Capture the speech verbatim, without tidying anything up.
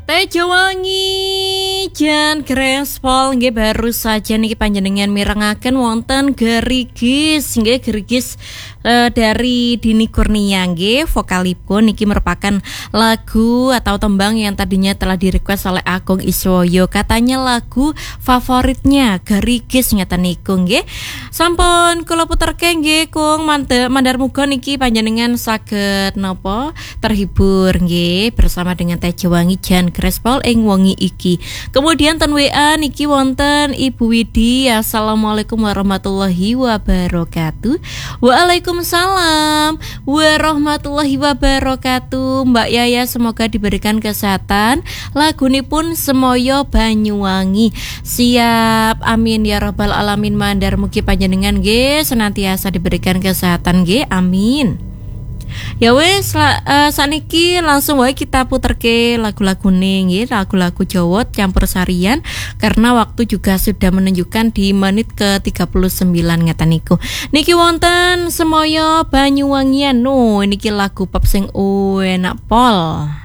Tejo Wangi Jan Grespol nggih baru saja niki panjenengan mirengaken wonten Gerigis nggih Gerigis e, dari Dini Kurnia nggih vokalipun niki merupakan lagu atau tembang yang tadinya telah direquest oleh Agung Iswoyo, katanya lagu favoritnya Gerigis ngeten niku nggih. Sampun kula puterke nggih Kung mantep mandar muga niki panjenengan saged napa terhibur nggih bersama dengan Tejo Wangi Jan Grespol ing wengi iki. Kemudian ten W A niki wonten Ibu Widi, assalamualaikum warahmatullahi wabarakatuh. Waalaikumsalam warahmatullahi wabarakatuh. Mbak Yaya semoga diberikan kesehatan. Lagunipun Semoyo Banyuwangi. Siap, amin ya rabbal alamin. Mandar mugi panjenengan nggih senantiasa diberikan kesehatan nggih, amin. Ya wes uh, saniki langsung wae kita puterke lagu-lagu nggih, lagu-lagu Jawa campur sarian karena waktu juga sudah menunjukkan di menit ke tiga puluh sembilan ngeten niku. Niki wonten Semoyo Banyuwangian. No, niki lagu pop sing enak pol.